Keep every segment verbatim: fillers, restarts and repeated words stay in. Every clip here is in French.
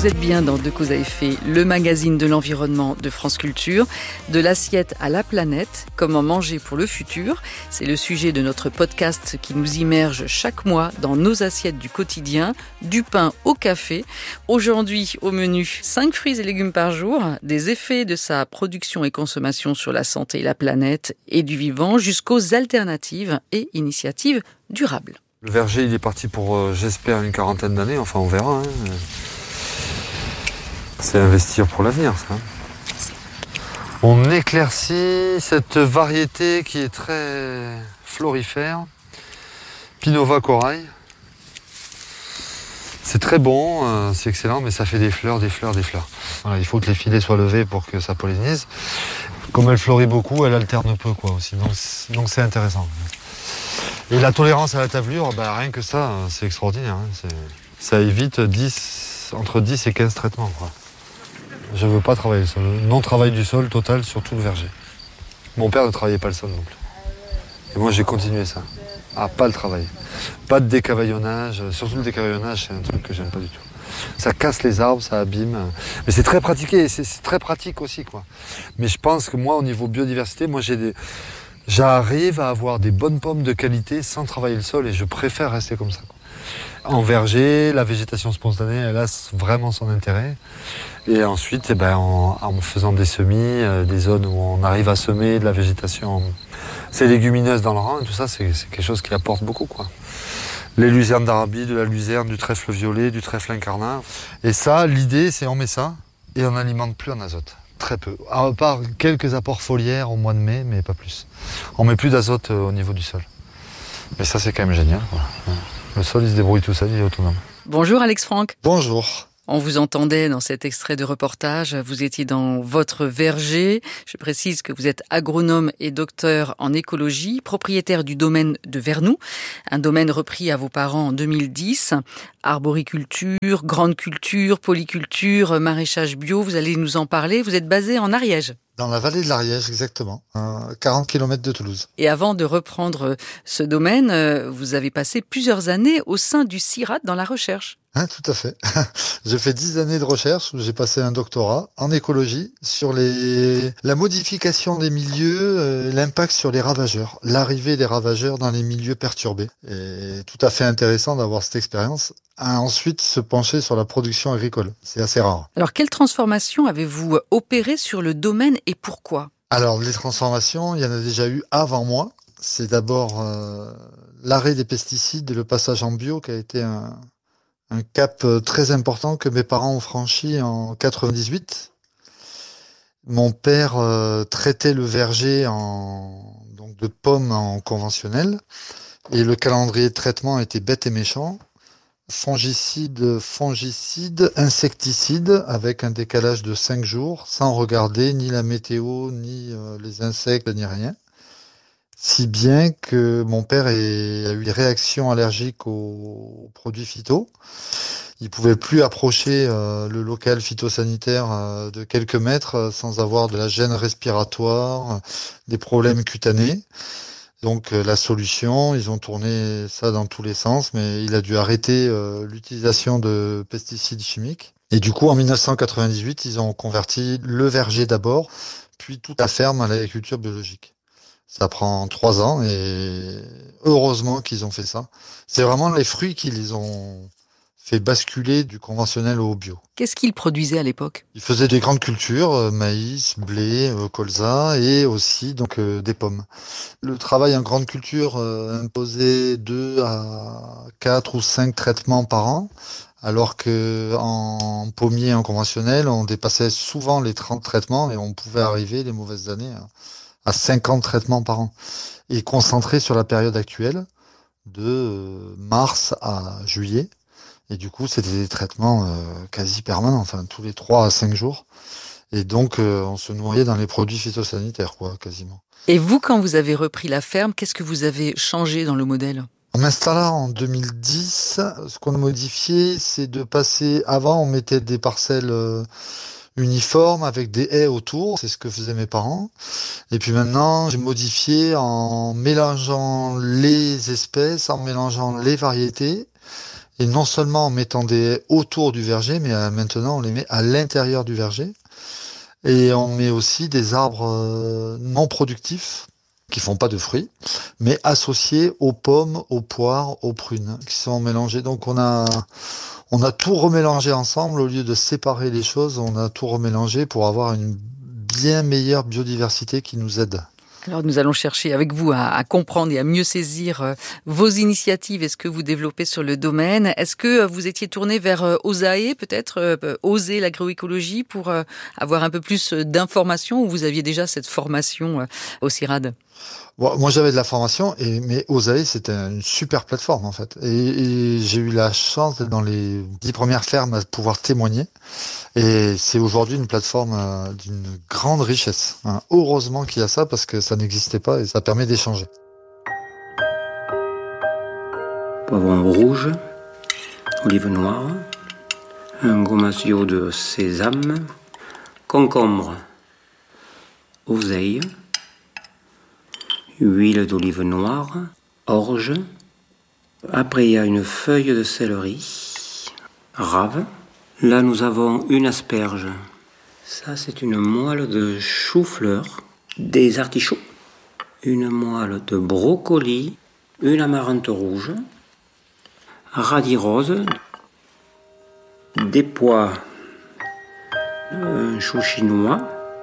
Vous êtes bien dans De Cause à Effet, le magazine de l'environnement de France Culture. De l'assiette à la planète, comment manger pour le futur. C'est le sujet de notre podcast qui nous immerge chaque mois dans nos assiettes du quotidien, du pain au café. Aujourd'hui, au menu, cinq fruits et légumes par jour, des effets de sa production et consommation sur la santé et la planète et du vivant, jusqu'aux alternatives et initiatives durables. Le verger, il est parti pour, euh, j'espère, une quarantaine d'années. Enfin, on verra. Hein. C'est investir pour l'avenir, ça. On éclaircit cette variété qui est très florifère. Pinova corail. C'est très bon, euh, c'est excellent, mais ça fait des fleurs, des fleurs, des fleurs. Voilà, il faut que les filets soient levés pour que ça pollinise. Comme elle fleurit beaucoup, elle alterne peu, quoi, aussi. Donc, donc c'est intéressant. Et la tolérance à la tablure, bah, rien que ça, c'est extraordinaire. Hein. C'est... Ça évite dix, entre dix et quinze traitements, quoi. Je ne veux pas travailler le sol. Non-travail du sol total sur tout le verger. Mon père ne travaillait pas le sol non plus. Et moi, j'ai continué ça. À pas le travailler. Pas de décavaillonnage. Surtout le décavaillonnage, c'est un truc que j'aime pas du tout. Ça casse les arbres, ça abîme. Mais c'est très pratiqué, c'est, c'est très pratique aussi, quoi. Mais je pense que moi, au niveau biodiversité, moi, j'ai des... j'arrive à avoir des bonnes pommes de qualité sans travailler le sol et je préfère rester comme ça, quoi. En verger, la végétation spontanée, elle a vraiment son intérêt. Et ensuite, eh ben, en, en faisant des semis, euh, des zones où on arrive à semer de la végétation, ces légumineuses dans le rang, et tout ça, c'est, c'est quelque chose qui apporte beaucoup, quoi. Les luzernes d'Arabie, de la luzerne, du trèfle violet, du trèfle incarnat. Et ça, l'idée, c'est on met ça et on n'alimente plus en azote. Très peu. À part quelques apports foliaires au mois de mai, mais pas plus. On met plus d'azote au niveau du sol. Mais ça, c'est quand même génial, quoi. Le sol, il se débrouille tout seul, il est autonome. Bonjour Alex Franck. Bonjour. On vous entendait dans cet extrait de reportage, vous étiez dans votre verger. Je précise que vous êtes agronome et docteur en écologie, propriétaire du domaine de Vernoux, un domaine repris à vos parents en deux mille dix. Arboriculture, grande culture, polyculture, maraîchage bio, vous allez nous en parler. Vous êtes basé en Ariège. Dans la vallée de l'Ariège, exactement, à quarante kilomètres de Toulouse. Et avant de reprendre ce domaine, vous avez passé plusieurs années au sein du C I R A D dans la recherche. Hein, tout à fait. J'ai fait dix années de recherche où j'ai passé un doctorat en écologie sur les la modification des milieux, euh, l'impact sur les ravageurs, l'arrivée des ravageurs dans les milieux perturbés. Et tout à fait intéressant d'avoir cette expérience. À ensuite se pencher sur la production agricole. C'est assez rare. Alors, quelle transformation avez-vous opéré sur le domaine et pourquoi ? Alors, les transformations, il y en a déjà eu avant moi. C'est d'abord euh, l'arrêt des pesticides et le passage en bio qui a été un Un cap très important que mes parents ont franchi en quatre-vingt-dix-huit. Mon père euh, traitait le verger en, donc de pommes en conventionnel et le calendrier de traitement était bête et méchant. Fongicide, fongicide, insecticide avec un décalage de cinq jours sans regarder ni la météo, ni euh, les insectes, ni rien. Si bien que mon père est, a eu des réactions allergiques aux, aux produits phyto. Il pouvait plus approcher euh, le local phytosanitaire euh, de quelques mètres euh, sans avoir de la gêne respiratoire, euh, des problèmes cutanés. Donc euh, la solution, ils ont tourné ça dans tous les sens, mais il a dû arrêter euh, l'utilisation de pesticides chimiques. Et du coup, en dix-neuf cent quatre-vingt-dix-huit, ils ont converti le verger d'abord, puis toute la ferme à l'agriculture biologique. Ça prend trois ans et heureusement qu'ils ont fait ça. C'est vraiment les fruits qui les ont fait basculer du conventionnel au bio. Qu'est-ce qu'ils produisaient à l'époque ? Ils faisaient des grandes cultures, maïs, blé, colza et aussi donc euh, des pommes. Le travail en grande culture euh, imposait deux à quatre ou cinq traitements par an, alors que en pommier en conventionnel, on dépassait souvent les trente traitements et on pouvait arriver les mauvaises années à à cinquante traitements par an, et concentré sur la période actuelle, de mars à juillet. Et du coup, c'était des traitements euh, quasi permanents, enfin tous les trois à cinq jours. Et donc, euh, on se noyait dans les produits phytosanitaires, quoi, quasiment. Et vous, quand vous avez repris la ferme, qu'est-ce que vous avez changé dans le modèle ? En m'installant en deux mille dix, ce qu'on a modifié, c'est de passer... Avant, on mettait des parcelles... Euh, uniforme avec des haies autour, c'est ce que faisaient mes parents. Et puis maintenant, j'ai modifié en mélangeant les espèces, en mélangeant les variétés Et non seulement en mettant des haies autour du verger, mais euh, maintenant on les met à l'intérieur du verger. Et on met aussi des arbres euh, non productifs qui font pas de fruits, mais associés aux pommes, aux poires, aux prunes, qui sont mélangés. Donc on a on a tout remélangé ensemble au lieu de séparer les choses. On a tout remélangé pour avoir une bien meilleure biodiversité qui nous aide. Alors nous allons chercher avec vous à, à comprendre et à mieux saisir euh, vos initiatives et ce que vous développez sur le domaine. Est-ce que euh, vous étiez tourné vers euh, Osae, peut-être euh, oser l'agroécologie pour euh, avoir un peu plus d'informations, ou vous aviez déjà cette formation euh, au CIRAD? Bon, moi j'avais de la formation, et, mais Osae c'était une super plateforme en fait. Et, et j'ai eu la chance d'être dans les dix premières fermes à pouvoir témoigner. Et c'est aujourd'hui une plateforme euh, d'une grande richesse. Hein. Heureusement qu'il y a ça, parce que ça n'existait pas et ça permet d'échanger. Poivron rouge, olive noire, un gomasio de sésame, concombre, oseille, huile d'olive noire, orge. Après, il y a une feuille de céleri, rave. Là, nous avons une asperge. Ça, c'est une moelle de chou-fleur, des artichauts, une moelle de brocoli, une amarante rouge, radis rose, des pois, un chou chinois.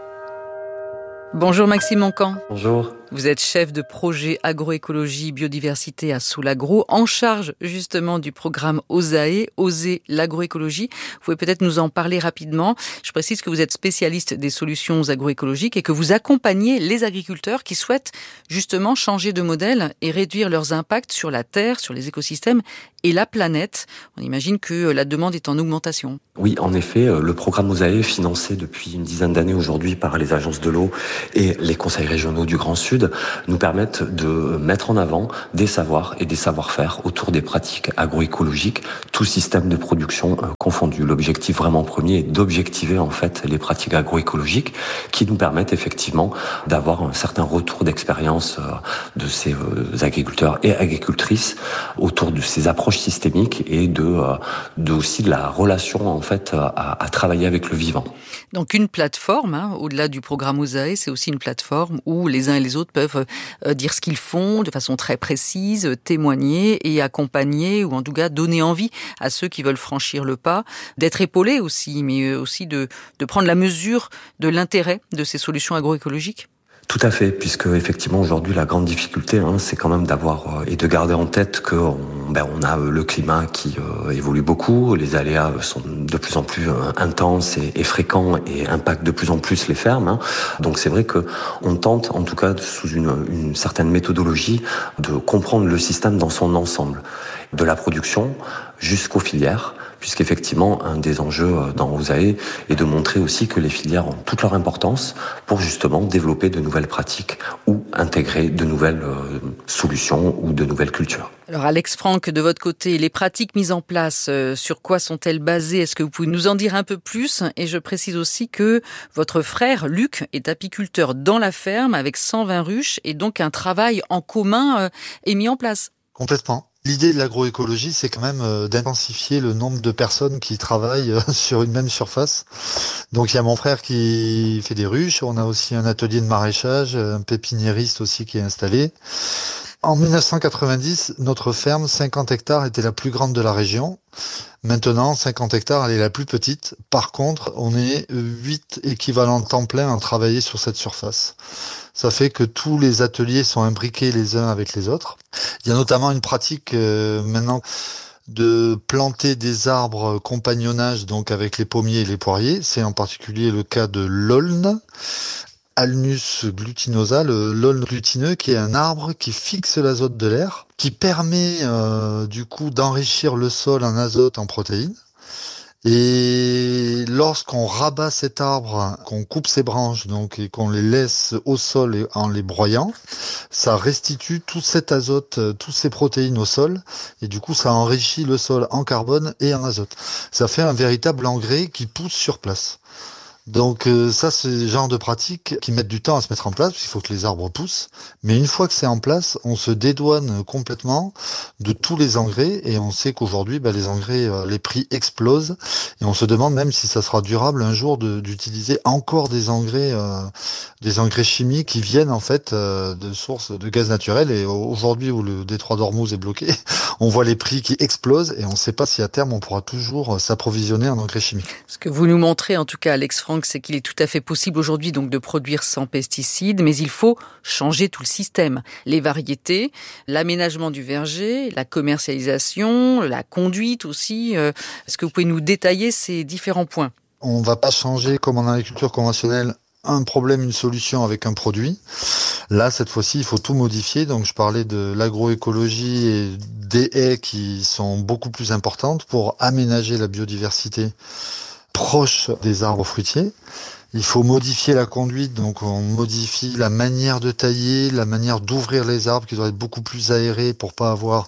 Bonjour Maxime Moncan. Bonjour. Vous êtes chef de projet agroécologie biodiversité à Soulagro, en charge justement du programme Osae, Oser l'agroécologie. Vous pouvez peut-être nous en parler rapidement. Je précise que vous êtes spécialiste des solutions agroécologiques et que vous accompagnez les agriculteurs qui souhaitent justement changer de modèle et réduire leurs impacts sur la terre, sur les écosystèmes et la planète. On imagine que la demande est en augmentation. Oui, en effet, le programme Osae est financé depuis une dizaine d'années aujourd'hui par les agences de l'eau et les conseils régionaux du Grand Sud, nous permettent de mettre en avant des savoirs et des savoir-faire autour des pratiques agroécologiques, tout système de production euh, confondu. L'objectif vraiment premier est d'objectiver en fait les pratiques agroécologiques qui nous permettent effectivement d'avoir un certain retour d'expérience euh, de ces euh, agriculteurs et agricultrices autour de ces approches systémiques et de, euh, de aussi de la relation en fait à, à travailler avec le vivant. Donc une plateforme, hein, au-delà du programme Osae, c'est aussi une plateforme où les uns et les autres peuvent euh, dire ce qu'ils font de façon très précise, euh, témoigner et accompagner, ou en tout cas donner envie à ceux qui veulent franchir le pas, d'être épaulés aussi, mais euh, aussi de, de prendre la mesure de l'intérêt de ces solutions agroécologiques. Tout à fait, puisque effectivement aujourd'hui la grande difficulté, hein, c'est quand même d'avoir euh, et de garder en tête que on, ben, on a euh, le climat qui euh, évolue beaucoup, les aléas sont de plus en plus euh, intenses et, et fréquents et impactent de plus en plus les fermes. Hein. Donc c'est vrai que on tente, en tout cas sous une, une certaine méthodologie, de comprendre le système dans son ensemble, de la production jusqu'aux filières, puisqu'effectivement, un des enjeux dans Osae est de montrer aussi que les filières ont toute leur importance pour justement développer de nouvelles pratiques ou intégrer de nouvelles euh, solutions ou de nouvelles cultures. Alors Alex Franck, de votre côté, les pratiques mises en place, euh, sur quoi sont-elles basées? Est-ce que vous pouvez nous en dire un peu plus? Et je précise aussi que votre frère Luc est apiculteur dans la ferme avec cent vingt ruches, et donc un travail en commun euh, est mis en place. Complètement. L'idée de l'agroécologie, c'est quand même euh, d'intensifier le nombre de personnes qui travaillent euh, sur une même surface. Donc il y a mon frère qui fait des ruches, on a aussi un atelier de maraîchage, un pépiniériste aussi qui est installé. En dix-neuf cent quatre-vingt-dix, notre ferme, cinquante hectares, était la plus grande de la région. Maintenant, cinquante hectares, elle est la plus petite. Par contre, on est huit équivalents temps plein à travailler sur cette surface. Ça fait que tous les ateliers sont imbriqués les uns avec les autres. Il y a notamment une pratique euh, maintenant de planter des arbres compagnonnage, donc avec les pommiers et les poiriers. C'est en particulier le cas de l'aulne, Alnus glutinosa, le l'aulne glutineux, qui est un arbre qui fixe l'azote de l'air, qui permet euh, du coup d'enrichir le sol en azote, en protéines. Et lorsqu'on rabat cet arbre, qu'on coupe ses branches, donc, et qu'on les laisse au sol en les broyant, ça restitue tout cet azote, toutes ces protéines au sol, et du coup ça enrichit le sol en carbone et en azote. Ça fait un véritable engrais qui pousse sur place. Donc euh, ça, c'est le genre de pratiques qui mettent du temps à se mettre en place, parce qu'il faut que les arbres poussent. Mais une fois que c'est en place, on se dédouane complètement de tous les engrais, et on sait qu'aujourd'hui, bah, les engrais, euh, les prix explosent, et on se demande même si ça sera durable un jour de, d'utiliser encore des engrais, euh, des engrais chimiques qui viennent en fait euh, de sources de gaz naturel. Et aujourd'hui, où le détroit d'Ormuz est bloqué, on voit les prix qui explosent, et on ne sait pas si à terme on pourra toujours s'approvisionner en engrais chimiques. Ce que vous nous montrez, en tout cas, Alex Frank, c'est qu'il est tout à fait possible aujourd'hui donc de produire sans pesticides, mais il faut changer tout le système. Les variétés, l'aménagement du verger, la commercialisation, la conduite aussi. Est-ce que vous pouvez nous détailler ces différents points ? On ne va pas changer, comme en agriculture conventionnelle, un problème, une solution avec un produit. Là, cette fois-ci, il faut tout modifier. Donc, je parlais de l'agroécologie et des haies qui sont beaucoup plus importantes pour aménager la biodiversité proche des arbres fruitiers. Il faut modifier la conduite, donc on modifie la manière de tailler, la manière d'ouvrir les arbres qui doit être beaucoup plus aérée pour pas avoir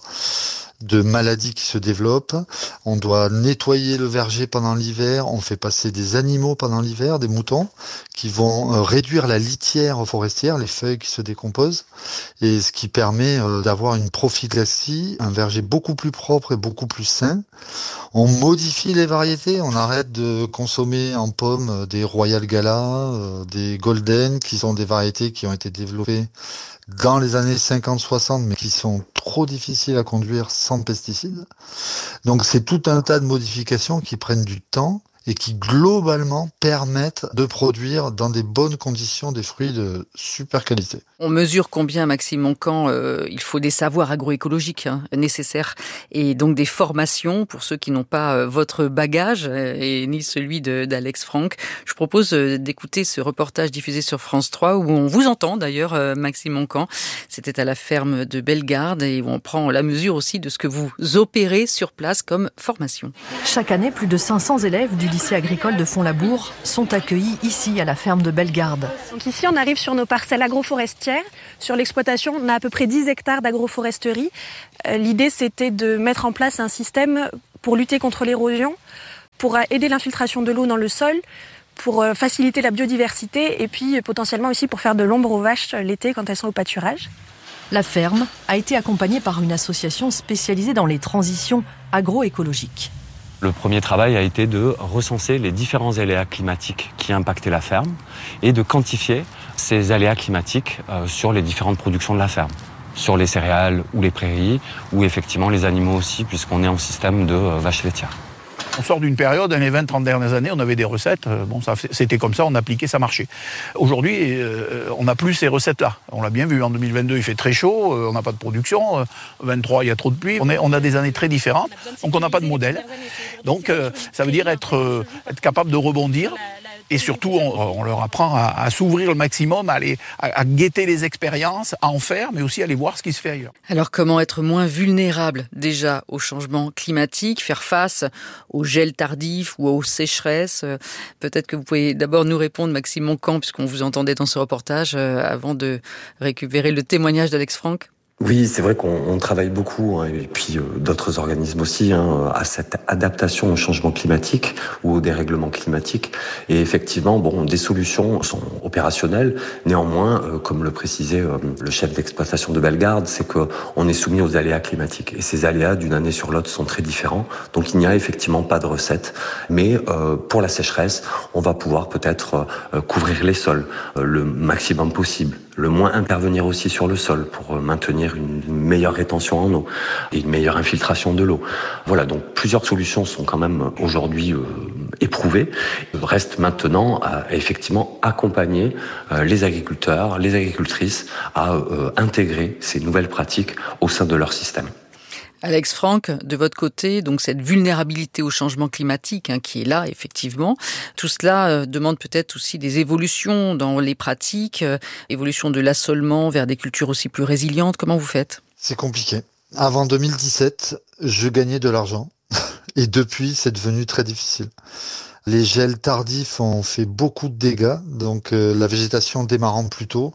de maladies qui se développent. On doit nettoyer le verger pendant l'hiver. On fait passer des animaux pendant l'hiver, des moutons, qui vont réduire la litière forestière, les feuilles qui se décomposent, et ce qui permet d'avoir une prophylaxie, un verger beaucoup plus propre et beaucoup plus sain. On modifie les variétés, on arrête de consommer en pommes des Royal Gala, des Golden, qui sont des variétés qui ont été développées dans les années cinquante soixante, mais qui sont trop difficiles à conduire sans pesticides. Donc c'est tout un tas de modifications qui prennent du temps et qui globalement permettent de produire dans des bonnes conditions des fruits de super qualité. On mesure combien, Maxime Moncamp, euh, il faut des savoirs agroécologiques hein, nécessaires et donc des formations pour ceux qui n'ont pas euh, votre bagage euh, et ni celui de, d'Alex Frank. Je propose euh, d'écouter ce reportage diffusé sur France trois où on vous entend d'ailleurs, euh, Maxime Moncamp. C'était à la ferme de Bellegarde et où on prend la mesure aussi de ce que vous opérez sur place comme formation. Chaque année, plus de cinq cents élèves du lycée agricole de Font-Labour sont accueillis ici à la ferme de Bellegarde. Donc ici, on arrive sur nos parcelles agroforestières. Sur l'exploitation, on a à peu près dix hectares d'agroforesterie. Euh, l'idée, c'était de mettre en place un système pour lutter contre l'érosion, pour aider l'infiltration de l'eau dans le sol, pour faciliter la biodiversité et puis potentiellement aussi pour faire de l'ombre aux vaches l'été quand elles sont au pâturage. La ferme a été accompagnée par une association spécialisée dans les transitions agroécologiques. Le premier travail a été de recenser les différents aléas climatiques qui impactaient la ferme et de quantifier ces aléas climatiques sur les différentes productions de la ferme, sur les céréales ou les prairies, ou effectivement les animaux aussi, puisqu'on est en système de vaches laitières. On sort d'une période, dans les vingt trente dernières années, on avait des recettes, bon, ça, c'était comme ça, on appliquait, ça marchait. Aujourd'hui, euh, on n'a plus ces recettes-là. On l'a bien vu, en deux mille vingt-deux, il fait très chaud, euh, on n'a pas de production, euh, vingt-trois, il y a trop de pluie, on, est, on a des années très différentes, donc on n'a pas de modèle. Donc euh, ça veut dire être, euh, être capable de rebondir. Et surtout, on, on leur apprend à, à s'ouvrir le maximum, à, aller, à, à guetter les expériences, à en faire, mais aussi à aller voir ce qui se fait ailleurs. Alors, comment être moins vulnérable déjà au changement climatique, faire face au gel tardif ou aux sécheresses ? Peut-être que vous pouvez d'abord nous répondre, Maxime Moncamp, puisqu'on vous entendait dans ce reportage, euh, avant de récupérer le témoignage d'Alex Frank. Oui, c'est vrai qu'on on travaille beaucoup, hein, et puis euh, d'autres organismes aussi, hein, à cette adaptation au changement climatique ou au dérèglement climatique. Et effectivement, bon, des solutions sont opérationnelles. Néanmoins, euh, comme le précisait euh, le chef d'exploitation de Bellegarde, c'est que on est soumis aux aléas climatiques. Et ces aléas, d'une année sur l'autre, sont très différents. Donc il n'y a effectivement pas de recette. Mais euh, pour la sécheresse, on va pouvoir peut-être euh, couvrir les sols euh, le maximum possible. Le moins intervenir aussi sur le sol pour maintenir une meilleure rétention en eau et une meilleure infiltration de l'eau. Voilà, donc plusieurs solutions sont quand même aujourd'hui euh, éprouvées. Il reste maintenant à effectivement accompagner euh, les agriculteurs, les agricultrices à euh, intégrer ces nouvelles pratiques au sein de leur système. Alex Frank, de votre côté, donc cette vulnérabilité au changement climatique hein, qui est là, effectivement, tout cela euh, demande peut-être aussi des évolutions dans les pratiques, euh, évolution de l'assolement vers des cultures aussi plus résilientes. Comment vous faites ? C'est compliqué. Avant deux mille dix-sept, je gagnais de l'argent. Et depuis, c'est devenu très difficile. Les gels tardifs ont fait beaucoup de dégâts, donc euh, la végétation démarrant plus tôt,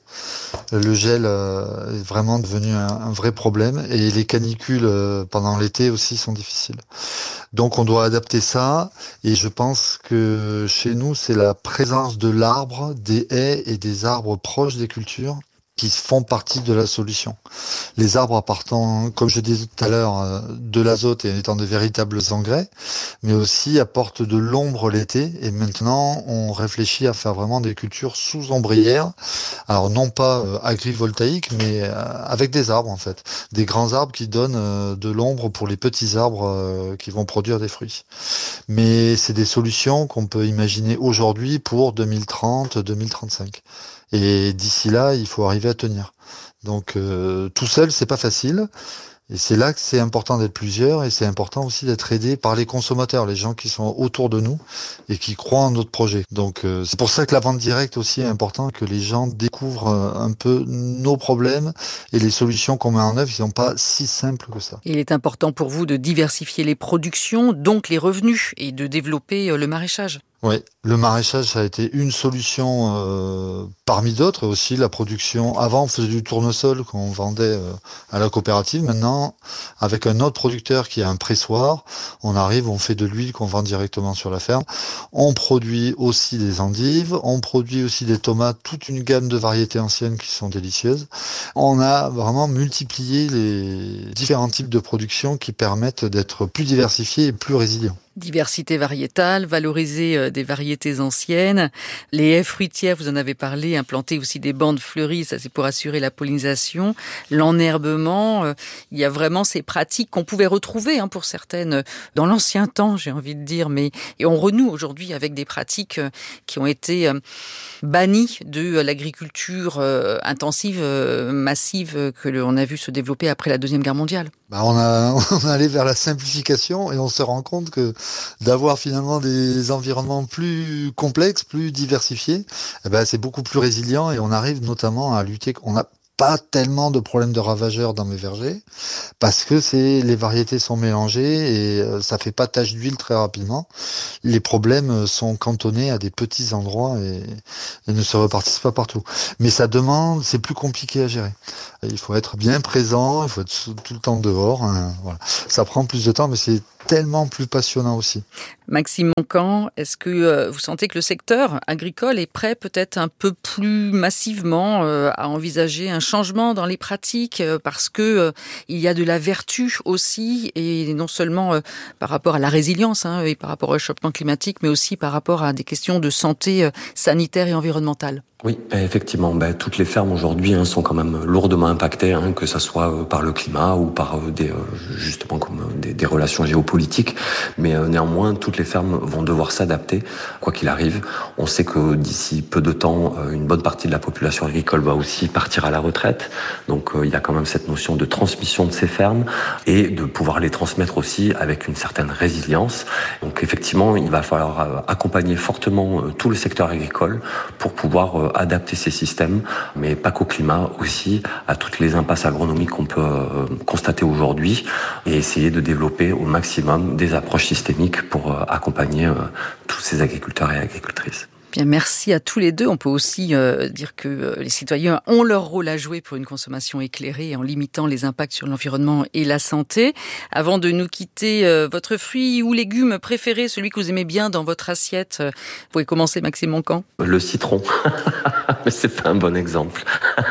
le gel euh, est vraiment devenu un, un vrai problème, et les canicules euh, pendant l'été aussi sont difficiles. Donc on doit adapter ça, et je pense que chez nous, c'est la présence de l'arbre, des haies et des arbres proches des cultures qui font partie de la solution. Les arbres apportant, comme je disais tout à l'heure, de l'azote et étant de véritables engrais, mais aussi apportent de l'ombre l'été. Et maintenant, on réfléchit à faire vraiment des cultures sous ombrières. Alors non pas euh, agrivoltaïques, mais euh, avec des arbres en fait. Des grands arbres qui donnent euh, de l'ombre pour les petits arbres euh, qui vont produire des fruits. Mais c'est des solutions qu'on peut imaginer aujourd'hui pour deux mille trente, deux mille trente-cinq. Et d'ici là, il faut arriver à tenir. Donc euh, tout seul, c'est pas facile. Et c'est là que c'est important d'être plusieurs, et c'est important aussi d'être aidé par les consommateurs, les gens qui sont autour de nous et qui croient en notre projet. Donc euh, c'est pour ça que la vente directe aussi est important, que les gens découvrent euh, un peu nos problèmes et les solutions qu'on met en œuvre, ils ne sont pas si simples que ça. Il est important pour vous de diversifier les productions, donc les revenus, et de développer le maraîchage. Oui, le maraîchage, ça a été une solution euh, parmi d'autres. Aussi la production. Avant, on faisait du tournesol qu'on vendait euh, à la coopérative. Maintenant, avec un autre producteur qui a un pressoir, on arrive, on fait de l'huile qu'on vend directement sur la ferme. On produit aussi des endives, on produit aussi des tomates, toute une gamme de variétés anciennes qui sont délicieuses. On a vraiment multiplié les différents types de production qui permettent d'être plus diversifiés et plus résilients. Diversité variétale, valoriser des variétés anciennes. Les haies fruitières, vous en avez parlé, implanter aussi des bandes fleuries, ça c'est pour assurer la pollinisation. L'enherbement, euh, il y a vraiment ces pratiques qu'on pouvait retrouver hein, pour certaines dans l'ancien temps, j'ai envie de dire, mais et on renoue aujourd'hui avec des pratiques qui ont été euh, bannies de l'agriculture euh, intensive, euh, massive que l'on a vu se développer après la Deuxième Guerre mondiale. Bah on a on est allé vers la simplification et on se rend compte que d'avoir finalement des environnements plus complexes, plus diversifiés, eh ben c'est beaucoup plus résilient, et on arrive notamment à lutter. On n'a pas tellement de problèmes de ravageurs dans mes vergers parce que c'est les variétés sont mélangées et ça fait pas tache d'huile très rapidement. Les problèmes sont cantonnés à des petits endroits et, et ne se repartissent pas partout. Mais ça demande, c'est plus compliqué à gérer. Il faut être bien présent, il faut être tout le temps dehors. Hein, voilà. Ça prend plus de temps, mais c'est tellement plus passionnant aussi. Maxime Moncamp, est-ce que euh, vous sentez que le secteur agricole est prêt peut-être un peu plus massivement euh, à envisager un changement dans les pratiques euh, parce que euh, il y a de la vertu aussi, et non seulement euh, par rapport à la résilience hein, et par rapport au réchauffement climatique, mais aussi par rapport à des questions de santé euh, sanitaire et environnementale? Oui, effectivement, ben, toutes les fermes aujourd'hui hein, sont quand même lourdement impactées, hein, que ça soit euh, par le climat ou par euh, des, euh, justement comme euh, des, des relations géopolitiques. Mais euh, néanmoins, toutes les fermes vont devoir s'adapter, quoi qu'il arrive. On sait que d'ici peu de temps, euh, une bonne partie de la population agricole va aussi partir à la retraite. Donc, euh, il y a quand même cette notion de transmission de ces fermes et de pouvoir les transmettre aussi avec une certaine résilience. Donc, effectivement, il va falloir euh, accompagner fortement euh, tout le secteur agricole pour pouvoir euh, adapter ces systèmes, mais pas qu'au climat, aussi à toutes les impasses agronomiques qu'on peut euh, constater aujourd'hui, et essayer de développer au maximum des approches systémiques pour euh, accompagner euh, tous ces agriculteurs et agricultrices. Bien, merci à tous les deux. On peut aussi euh, dire que euh, les citoyens ont leur rôle à jouer pour une consommation éclairée en limitant les impacts sur l'environnement et la santé. Avant de nous quitter, euh, votre fruit ou légume préféré, celui que vous aimez bien dans votre assiette, euh, vous pouvez commencer, Maxime Moncamp. Le citron, mais c'est pas un bon exemple.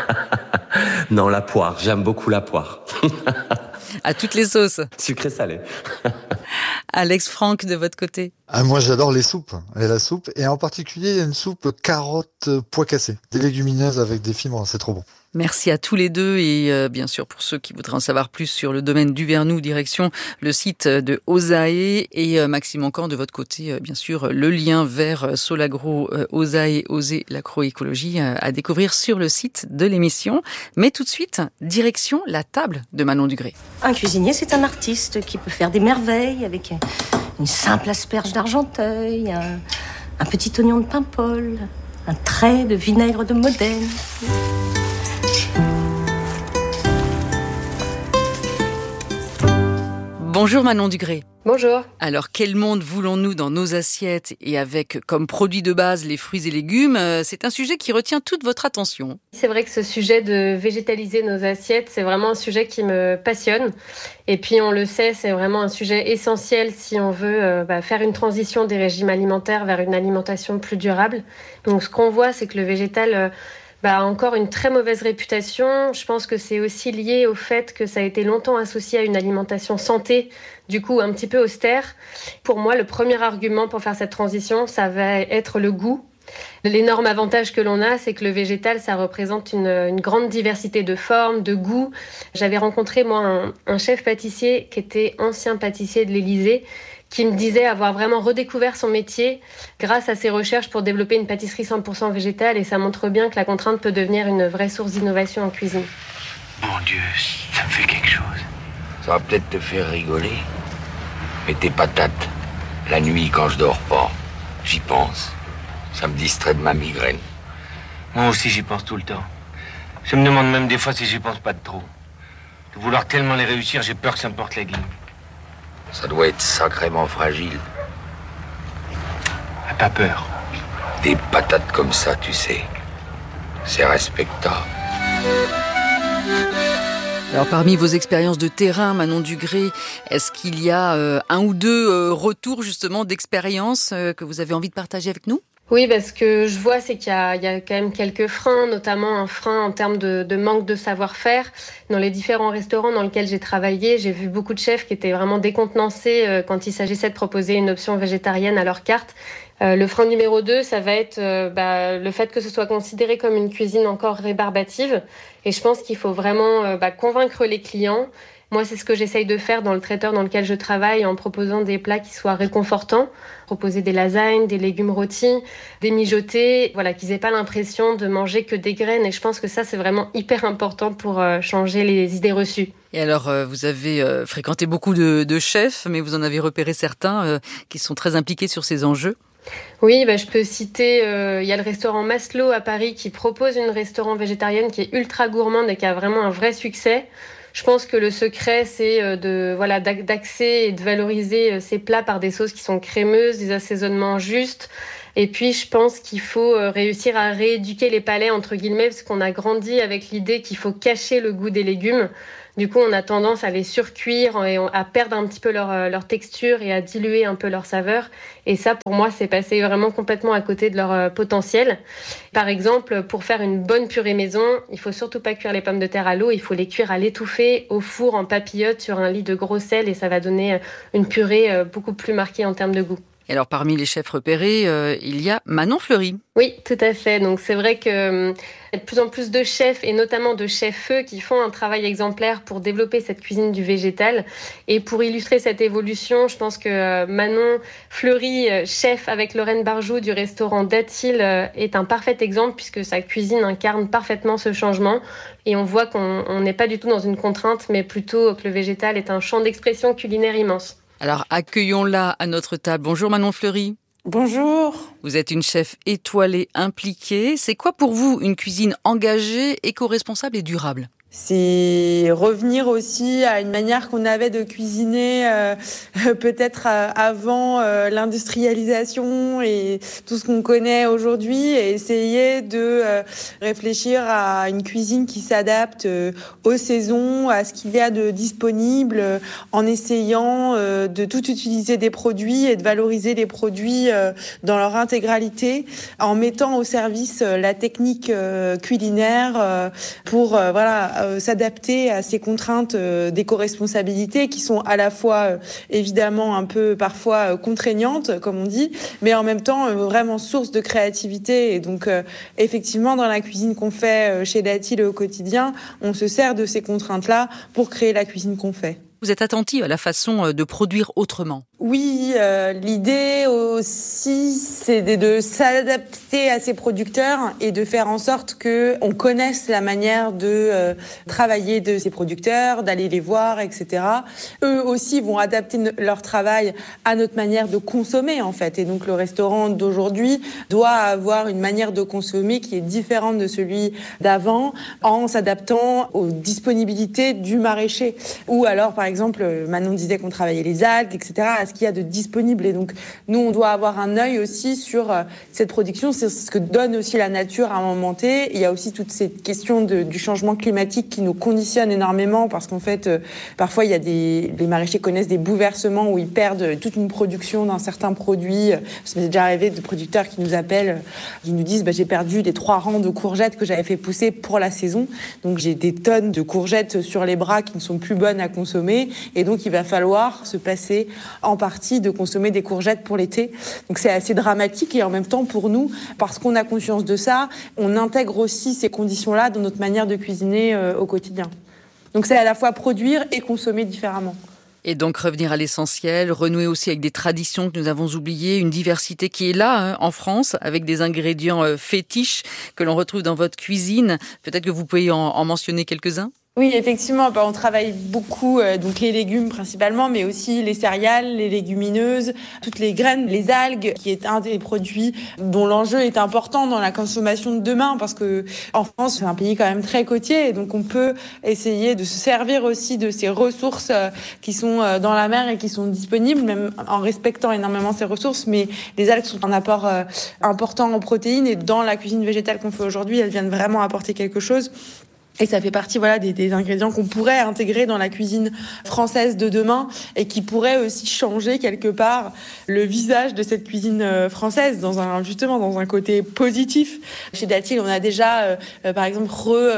Non, la poire, j'aime beaucoup la poire. À toutes les sauces. Sucré-salé. Alex Franck, de votre côté. Ah, moi, j'adore les soupes. Et la soupe, et en particulier une soupe carotte pois cassés. Des légumineuses avec des fibres, c'est trop bon. Merci à tous les deux, et euh, bien sûr pour ceux qui voudraient en savoir plus sur le domaine du Vernoux, direction le site de Osae, et euh, Maxime Moncamp de votre côté, euh, bien sûr le lien vers Solagro, euh, Osae, Oser l'agroécologie euh, à découvrir sur le site de l'émission. Mais tout de suite, direction la table de Manon Dugré. Un cuisinier, c'est un artiste qui peut faire des merveilles avec une simple asperge d'Argenteuil, un, un petit oignon de Paimpol, un trait de vinaigre de Modène. Bonjour Manon Dugré. Bonjour. Alors, quel monde voulons-nous dans nos assiettes et avec comme produit de base les fruits et légumes ? C'est un sujet qui retient toute votre attention. C'est vrai que ce sujet de végétaliser nos assiettes, c'est vraiment un sujet qui me passionne. Et puis, on le sait, c'est vraiment un sujet essentiel si on veut euh, bah, faire une transition des régimes alimentaires vers une alimentation plus durable. Donc, ce qu'on voit, c'est que le végétal... Euh, Bah, encore une très mauvaise réputation. Je pense que c'est aussi lié au fait que ça a été longtemps associé à une alimentation santé, du coup un petit peu austère. Pour moi, le premier argument pour faire cette transition, ça va être le goût. L'énorme avantage que l'on a, c'est que le végétal, ça représente une, une grande diversité de formes, de goûts. J'avais rencontré, moi, un, un chef pâtissier qui était ancien pâtissier de l'Élysée, qui me disait avoir vraiment redécouvert son métier grâce à ses recherches pour développer une pâtisserie cent pour cent végétale, et ça montre bien que la contrainte peut devenir une vraie source d'innovation en cuisine. Mon Dieu, ça me fait quelque chose. Ça va peut-être te faire rigoler, mais tes patates, la nuit quand je dors pas, j'y pense. Ça me distrait de ma migraine. Moi aussi j'y pense tout le temps. Je me demande même des fois si j'y pense pas de trop. De vouloir tellement les réussir, j'ai peur que ça me porte la guine. Ça doit être sacrément fragile. Ah, pas peur. Des patates comme ça, tu sais, c'est respectable. Alors, parmi vos expériences de terrain, Manon Dugré, est-ce qu'il y a euh, un ou deux euh, retours justement d'expérience euh, que vous avez envie de partager avec nous ? Oui, parce que ce que je vois, c'est qu'il y a, il y a quand même quelques freins, notamment un frein en termes de, de manque de savoir-faire. Dans les différents restaurants dans lesquels j'ai travaillé, j'ai vu beaucoup de chefs qui étaient vraiment décontenancés euh, quand il s'agissait de proposer une option végétarienne à leur carte. Euh, le frein numéro deux, ça va être euh, bah, le fait que ce soit considéré comme une cuisine encore rébarbative. Et je pense qu'il faut vraiment euh, bah, convaincre les clients. Moi, c'est ce que j'essaye de faire dans le traiteur dans lequel je travaille, en proposant des plats qui soient réconfortants, proposer des lasagnes, des légumes rôtis, des mijotés, voilà, qu'ils aient pas l'impression de manger que des graines. Et je pense que ça, c'est vraiment hyper important pour euh, changer les idées reçues. Et alors, euh, vous avez euh, fréquenté beaucoup de, de chefs, mais vous en avez repéré certains euh, qui sont très impliqués sur ces enjeux. Oui, bah, je peux citer, euh, il y a le restaurant Maslow à Paris qui propose une restaurant végétarienne qui est ultra gourmande et qui a vraiment un vrai succès. Je pense que le secret, c'est de voilà d'axer et de valoriser ces plats par des sauces qui sont crémeuses, des assaisonnements justes. Et puis, je pense qu'il faut réussir à rééduquer les palais, entre guillemets, parce qu'on a grandi avec l'idée qu'il faut cacher le goût des légumes. Du coup, on a tendance à les surcuire et à perdre un petit peu leur, leur texture et à diluer un peu leur saveur. Et ça, pour moi, c'est passé vraiment complètement à côté de leur potentiel. Par exemple, pour faire une bonne purée maison, il faut surtout pas cuire les pommes de terre à l'eau, il faut les cuire à l'étouffée, au four, en papillote, sur un lit de gros sel, et ça va donner une purée beaucoup plus marquée en termes de goût. Et alors, parmi les chefs repérés, euh, il y a Manon Fleury. Oui, tout à fait. Donc, c'est vrai qu'il euh, y a de plus en plus de chefs, et notamment de chefs-feux, qui font un travail exemplaire pour développer cette cuisine du végétal. Et pour illustrer cette évolution, je pense que euh, Manon Fleury, euh, chef avec Lorraine Barjou du restaurant Datil, euh, est un parfait exemple, puisque sa cuisine incarne parfaitement ce changement. Et on voit qu'on n'est pas du tout dans une contrainte, mais plutôt que le végétal est un champ d'expression culinaire immense. Alors, accueillons-la à notre table. Bonjour Manon Fleury. Bonjour. Vous êtes une chef étoilée, impliquée. C'est quoi pour vous une cuisine engagée, éco-responsable et durable ? C'est revenir aussi à une manière qu'on avait de cuisiner euh, peut-être avant euh, l'industrialisation et tout ce qu'on connaît aujourd'hui, et essayer de euh, réfléchir à une cuisine qui s'adapte euh, aux saisons, à ce qu'il y a de disponible, euh, en essayant euh, de tout utiliser des produits et de valoriser les produits euh, dans leur intégralité, en mettant au service euh, la technique euh, culinaire euh, pour euh, voilà Euh, s'adapter à ces contraintes euh, d'éco-responsabilité qui sont à la fois euh, évidemment un peu parfois euh, contraignantes, comme on dit, mais en même temps euh, vraiment source de créativité. Et donc euh, effectivement, dans la cuisine qu'on fait euh, chez Datil au quotidien, on se sert de ces contraintes-là pour créer la cuisine qu'on fait. Vous êtes attentive à la façon de produire autrement ? Oui, euh, l'idée aussi, c'est de, de s'adapter à ces producteurs et de faire en sorte que on connaisse la manière de euh, travailler de ces producteurs, d'aller les voir, et cetera. Eux aussi vont adapter no- leur travail à notre manière de consommer, en fait. Et donc, le restaurant d'aujourd'hui doit avoir une manière de consommer qui est différente de celui d'avant, en s'adaptant aux disponibilités du maraîcher. Ou alors, par exemple, Manon disait qu'on travaillait les algues, et cetera. À ce qu'il y a de disponible. Et donc, nous, on doit avoir un œil aussi sur cette production. C'est ce que donne aussi la nature à un moment T. Il y a aussi toute cette question de, du changement climatique qui nous conditionne énormément parce qu'en fait, euh, parfois, il y a des, les maraîchers connaissent des bouleversements où ils perdent toute une production d'un certain produit. Ça m'est déjà arrivé de producteurs qui nous appellent, qui nous disent bah, j'ai perdu les trois rangs de courgettes que j'avais fait pousser pour la saison. Donc, j'ai des tonnes de courgettes sur les bras qui ne sont plus bonnes à consommer. Et donc, il va falloir se passer en partie de consommer des courgettes pour l'été. Donc, c'est assez dramatique et en même temps, pour nous, parce qu'on a conscience de ça, on intègre aussi ces conditions-là dans notre manière de cuisiner euh, au quotidien. Donc, c'est à la fois produire et consommer différemment. Et donc revenir à l'essentiel, renouer aussi avec des traditions que nous avons oubliées, une diversité qui est là hein, en France, avec des ingrédients euh, fétiches que l'on retrouve dans votre cuisine. Peut-être que vous pouvez en, en mentionner quelques-uns ? Oui, effectivement, on travaille beaucoup, euh, donc les légumes principalement, mais aussi les céréales, les légumineuses, toutes les graines, les algues, qui est un des produits dont l'enjeu est important dans la consommation de demain, parce que en France, c'est un pays quand même très côtier, et donc on peut essayer de se servir aussi de ces ressources euh, qui sont euh, dans la mer et qui sont disponibles, même en respectant énormément ces ressources, mais les algues sont un apport euh, important en protéines, et dans la cuisine végétale qu'on fait aujourd'hui, elles viennent vraiment apporter quelque chose. Et ça fait partie voilà des, des ingrédients qu'on pourrait intégrer dans la cuisine française de demain et qui pourraient aussi changer quelque part le visage de cette cuisine française dans un justement dans un côté positif. Chez Datil, on a déjà euh, euh, par exemple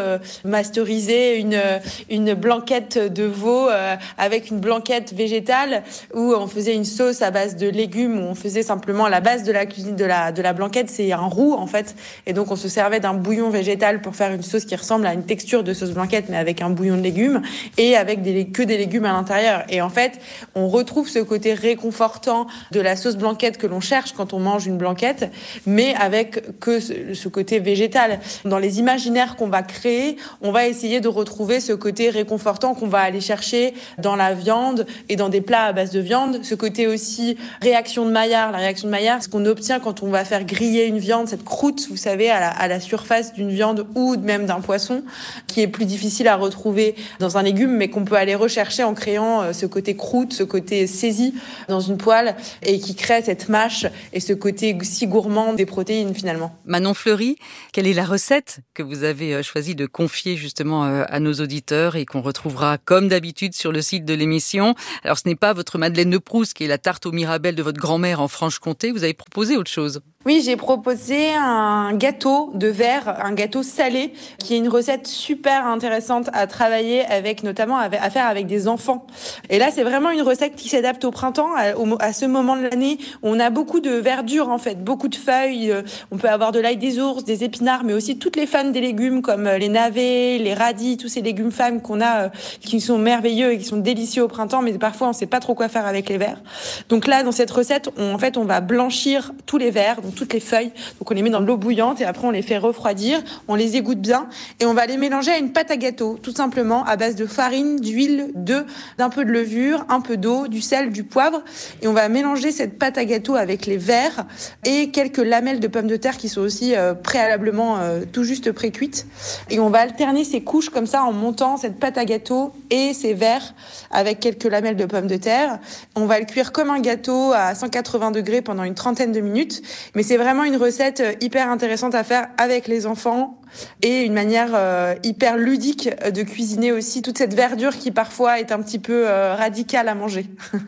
remasterisé une une blanquette de veau euh, avec une blanquette végétale où on faisait une sauce à base de légumes où on faisait simplement la base de la cuisine de la de la blanquette, c'est un roux en fait, et donc on se servait d'un bouillon végétal pour faire une sauce qui ressemble à une texture de sauce blanquette mais avec un bouillon de légumes et avec des, que des légumes à l'intérieur. Et en fait, on retrouve ce côté réconfortant de la sauce blanquette que l'on cherche quand on mange une blanquette, mais avec que ce, ce côté végétal. Dans les imaginaires qu'on va créer, on va essayer de retrouver ce côté réconfortant qu'on va aller chercher dans la viande et dans des plats à base de viande. Ce côté aussi réaction de Maillard. La réaction de Maillard, ce qu'on obtient quand on va faire griller une viande, cette croûte, vous savez, à la, à la surface d'une viande ou même d'un poisson, qui est plus difficile à retrouver dans un légume, mais qu'on peut aller rechercher en créant ce côté croûte, ce côté saisi dans une poêle, et qui crée cette mâche et ce côté si gourmand des protéines finalement. Manon Fleury, quelle est la recette que vous avez choisi de confier justement à nos auditeurs et qu'on retrouvera comme d'habitude sur le site de l'émission? Alors ce n'est pas votre Madeleine de Proust qui est la tarte aux mirabelles de votre grand-mère en Franche-Comté, vous avez proposé autre chose. Oui, j'ai proposé un gâteau de verre, un gâteau salé, qui est une recette super intéressante à travailler avec, notamment à faire avec des enfants. Et là, c'est vraiment une recette qui s'adapte au printemps, à, à ce moment de l'année où on a beaucoup de verdure, en fait, beaucoup de feuilles. On peut avoir de l'ail des ours, des épinards, mais aussi toutes les fans des légumes comme les navets, les radis, tous ces légumes femmes qu'on a, qui sont merveilleux et qui sont délicieux au printemps, mais parfois on sait pas trop quoi faire avec les verres. Donc là, dans cette recette, on, en fait, on va blanchir tous les verres, toutes les feuilles, donc on les met dans de l'eau bouillante et après on les fait refroidir, on les égoutte bien et on va les mélanger à une pâte à gâteau, tout simplement à base de farine, d'huile, d'œufs, d'un peu de levure, un peu d'eau, du sel, du poivre, et on va mélanger cette pâte à gâteau avec les verres et quelques lamelles de pommes de terre qui sont aussi euh, préalablement euh, tout juste pré-cuites, et on va alterner ces couches comme ça en montant cette pâte à gâteau et ces verres avec quelques lamelles de pommes de terre. On va le cuire comme un gâteau à cent quatre-vingts degrés pendant une trentaine de minutes. Mais c'est vraiment une recette hyper intéressante à faire avec les enfants et une manière euh, hyper ludique de cuisiner aussi toute cette verdure qui parfois est un petit peu euh, radicale à manger.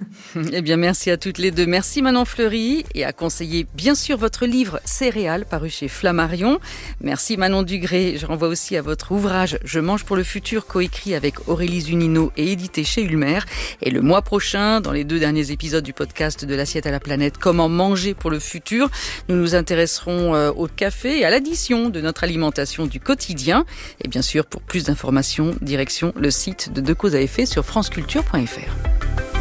Eh bien, merci à toutes les deux. Merci Manon Fleury, et à conseiller bien sûr votre livre Céréales paru chez Flammarion. Merci Manon Dugré. Je renvoie aussi à votre ouvrage Je mange pour le futur, coécrit avec Aurélie Zunino et édité chez Ulmer. Et le mois prochain, dans les deux derniers épisodes du podcast de l'assiette à la planète, Comment manger pour le futur, nous nous intéresserons euh, au café et à l'addition de notre alimentation du quotidien. Et bien sûr, pour plus d'informations, direction le site de De Cause à Effet sur franceculture point f r.